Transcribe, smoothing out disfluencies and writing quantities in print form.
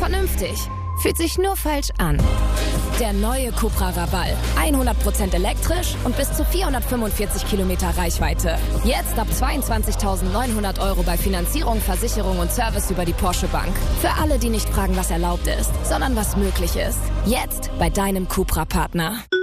vernünftig. Fühlt sich nur falsch an. Der neue Cupra Raval. 100% elektrisch und bis zu 445 Kilometer Reichweite. Jetzt ab 22.900 € bei Finanzierung, Versicherung und Service über die Porsche Bank. Für alle, die nicht fragen, was erlaubt ist, sondern was möglich ist. Jetzt bei deinem Cupra-Partner.